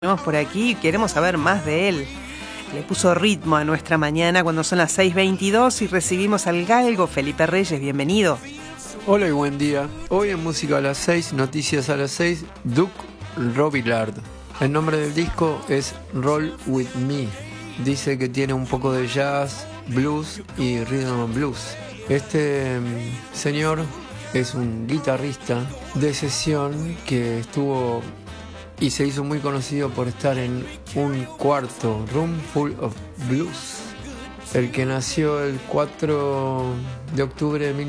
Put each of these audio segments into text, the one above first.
Tenemos por aquí y queremos saber más de él. Le puso ritmo a nuestra mañana cuando son las 6:22 y recibimos al galgo Felipe Reyes. Bienvenido. Hola y buen día. Hoy en Música a las 6, Noticias a las 6, Duke Robillard. El nombre del disco es Roll With Me. Dice que tiene un poco de jazz, blues y rhythm and blues. Este señor es un guitarrista de sesión que estuvo y se hizo muy conocido por estar en un cuarto, Room Full of Blues. El que nació el 4 de octubre de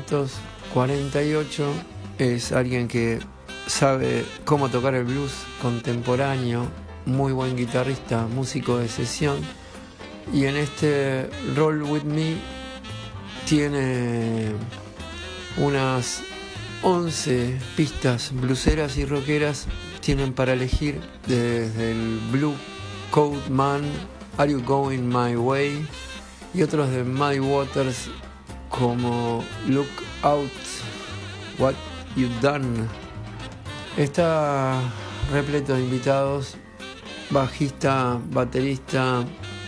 1948 es alguien que sabe cómo tocar el blues contemporáneo, muy buen guitarrista, músico de sesión. Y en este Roll With Me tiene unas 11 pistas blueseras y rockeras. Tienen para elegir desde el Blue Coat Man, Are You Going My Way, y otros de Muddy Waters como Look Out, What You Done. Está repleto de invitados, bajista, baterista,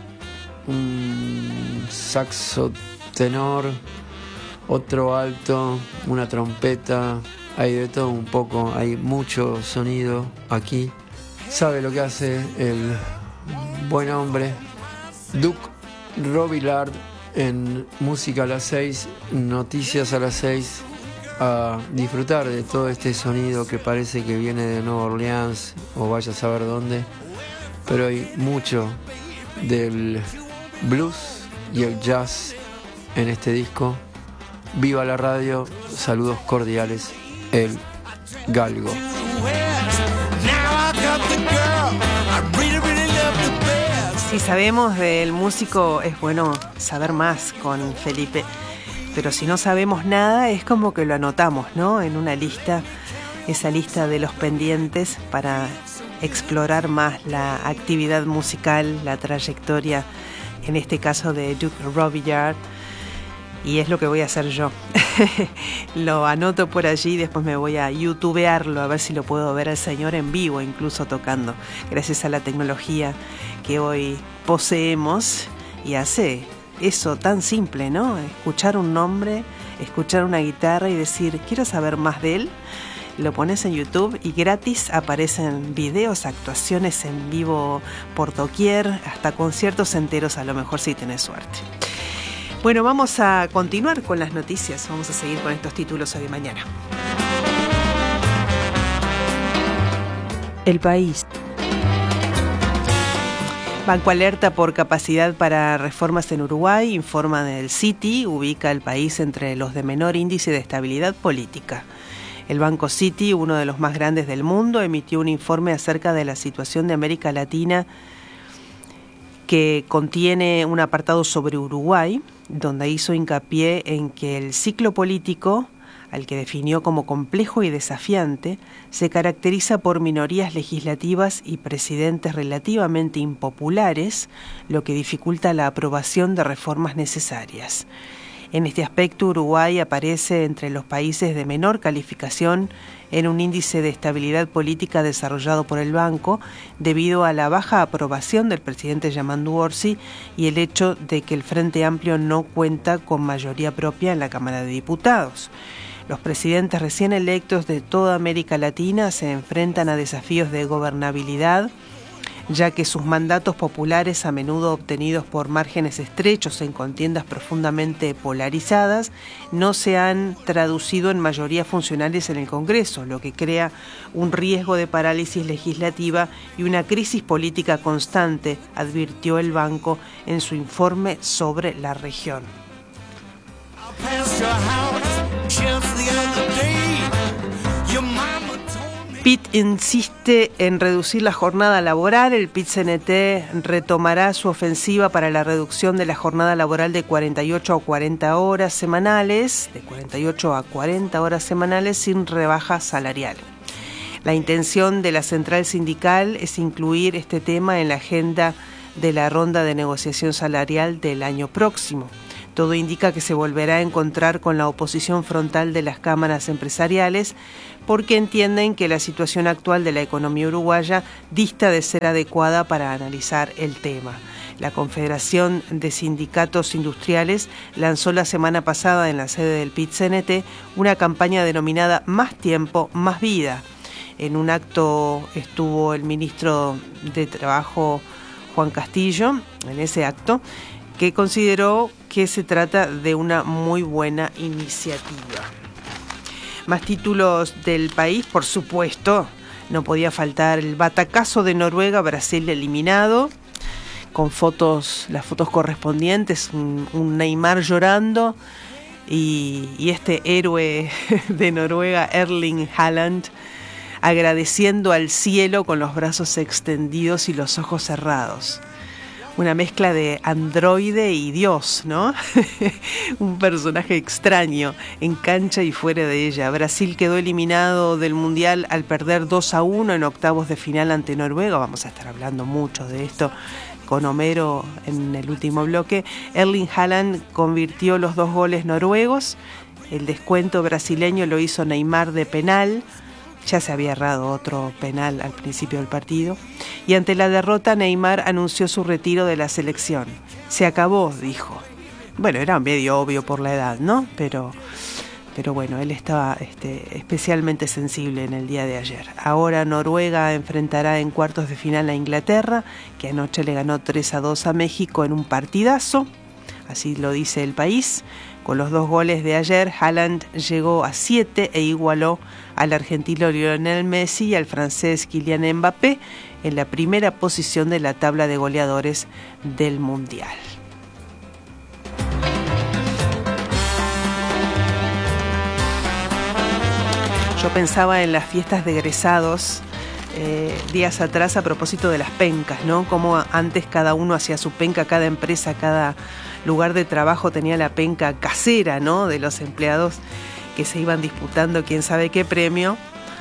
un saxo tenor, otro alto, una trompeta. Hay de todo un poco, hay mucho sonido aquí. Sabe lo que hace el buen hombre Duke Robillard en Música a las 6, Noticias a las 6. A disfrutar de todo este sonido que parece que viene de Nueva Orleans o vaya a saber dónde, pero hay mucho del blues y el jazz en este disco. Viva la radio, saludos cordiales, el galgo. Si sabemos del músico, es bueno saber más con Felipe, pero si no sabemos nada, es como que lo anotamos, ¿no? En una lista, esa lista de los pendientes para explorar más la actividad musical, la trayectoria, en este caso de Duke Robillard. Y es lo que voy a hacer yo. Lo anoto por allí, después me voy a youtubearlo a ver si lo puedo ver al señor en vivo, incluso tocando, gracias a la tecnología que hoy poseemos y hace eso tan simple, ¿no? Escuchar un nombre, escuchar una guitarra y decir, quiero saber más de él. Lo pones en YouTube y gratis aparecen videos, actuaciones en vivo por doquier, hasta conciertos enteros a lo mejor si tenés suerte. Bueno, vamos a continuar con las noticias. Vamos a seguir con estos títulos hoy y mañana. El País. Banco alerta por capacidad para reformas en Uruguay. Informa del Citi, ubica al país entre los de menor índice de estabilidad política. El Banco Citi, uno de los más grandes del mundo, emitió un informe acerca de la situación de América Latina que contiene un apartado sobre Uruguay, donde hizo hincapié en que el ciclo político, al que definió como complejo y desafiante, se caracteriza por minorías legislativas y presidentes relativamente impopulares, lo que dificulta la aprobación de reformas necesarias. En este aspecto, Uruguay aparece entre los países de menor calificación en un índice de estabilidad política desarrollado por el banco debido a la baja aprobación del presidente Yamandu Orsi y el hecho de que el Frente Amplio no cuenta con mayoría propia en la Cámara de Diputados. Los presidentes recién electos de toda América Latina se enfrentan a desafíos de gobernabilidad, ya que sus mandatos populares, a menudo obtenidos por márgenes estrechos en contiendas profundamente polarizadas, no se han traducido en mayorías funcionales en el Congreso, lo que crea un riesgo de parálisis legislativa y una crisis política constante, advirtió el banco en su informe sobre la región. PIT insiste en reducir la jornada laboral. El PIT-CNT retomará su ofensiva para la reducción de la jornada laboral de 48 a 40 horas semanales, sin rebaja salarial. La intención de la central sindical es incluir este tema en la agenda de la ronda de negociación salarial del año próximo. Todo indica que se volverá a encontrar con la oposición frontal de las cámaras empresariales porque entienden que la situación actual de la economía uruguaya dista de ser adecuada para analizar el tema. La Confederación de Sindicatos Industriales lanzó la semana pasada en la sede del PIT-CNT una campaña denominada Más Tiempo, Más Vida. En un acto estuvo el ministro de Trabajo, Juan Castillo, en ese acto, que consideró que se trata de una muy buena iniciativa. Más títulos del país, por supuesto, no podía faltar el batacazo de Noruega, Brasil eliminado, con las fotos correspondientes, un Neymar llorando y este héroe de Noruega, Erling Haaland, agradeciendo al cielo con los brazos extendidos y los ojos cerrados. Una mezcla de androide y Dios, ¿no? Un personaje extraño en cancha y fuera de ella. Brasil quedó eliminado del Mundial al perder 2-1 en octavos de final ante Noruega. Vamos a estar hablando mucho de esto con Homero en el último bloque. Erling Haaland convirtió los 2 goles noruegos. El descuento brasileño lo hizo Neymar de penal. Ya se había errado otro penal al principio del partido. Y ante la derrota, Neymar anunció su retiro de la selección. Se acabó, dijo. Bueno, era medio obvio por la edad, ¿no? Pero bueno, él estaba especialmente sensible en el día de ayer. Ahora Noruega enfrentará en cuartos de final a Inglaterra, que anoche le ganó 3-2 a México en un partidazo. Así lo dice el país. Con los 2 goles de ayer, Haaland llegó a 7 e igualó al argentino Lionel Messi y al francés Kylian Mbappé en la primera posición de la tabla de goleadores del Mundial. Yo pensaba en las fiestas de egresados días atrás a propósito de las pencas, ¿no? Como antes cada uno hacía su penca, cada empresa, cada lugar de trabajo tenía la penca casera, ¿no? De los empleados que se iban disputando quién sabe qué premio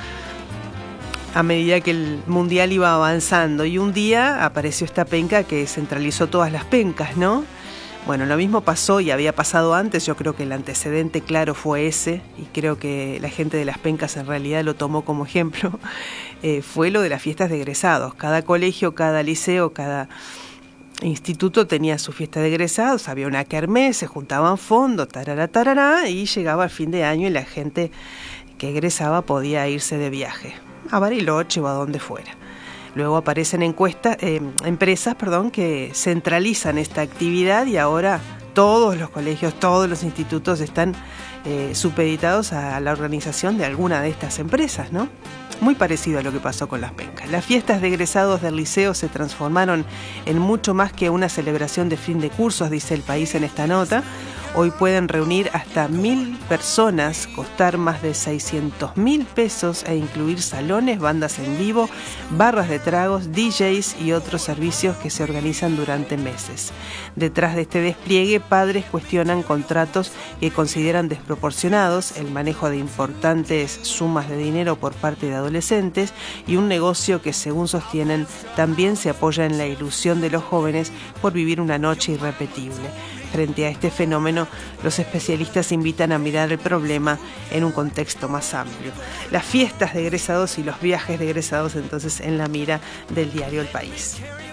a medida que el mundial iba avanzando. Y un día apareció esta penca que centralizó todas las pencas, ¿no? Bueno, lo mismo pasó y había pasado antes. Yo creo que el antecedente claro fue ese, y creo que la gente de las pencas en realidad lo tomó como ejemplo. Fue lo de las fiestas de egresados. Cada colegio, cada liceo, cada instituto tenía su fiesta de egresados, había una kermés, se juntaban fondos, tarará, y llegaba el fin de año y la gente que egresaba podía irse de viaje a Bariloche o a donde fuera. Luego aparecen empresas que centralizan esta actividad y ahora todos los colegios, todos los institutos están supeditados a la organización de alguna de estas empresas, ¿no? Muy parecido a lo que pasó con las pencas. Las fiestas de egresados del liceo se transformaron en mucho más que una celebración de fin de cursos, dice el país en esta nota. Hoy pueden reunir hasta 1.000 personas, costar más de 600.000 pesos e incluir salones, bandas en vivo, barras de tragos, DJs y otros servicios que se organizan durante meses. Detrás de este despliegue, padres cuestionan contratos que consideran desproporcionados, el manejo de importantes sumas de dinero por parte de adolescentes y un negocio que, según sostienen, también se apoya en la ilusión de los jóvenes por vivir una noche irrepetible. Frente a este fenómeno, los especialistas invitan a mirar el problema en un contexto más amplio. Las fiestas de egresados y los viajes de egresados, entonces, en la mira del diario El País.